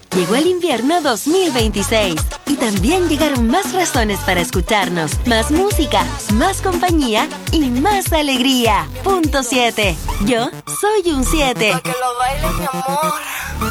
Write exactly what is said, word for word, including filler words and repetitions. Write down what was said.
Llegó el invierno dos mil veintiséis y también llegaron más razones para escucharnos, más música, más compañía y más alegría. Punto siete. Yo soy un siete. Pa' que lo bailes, mi amor.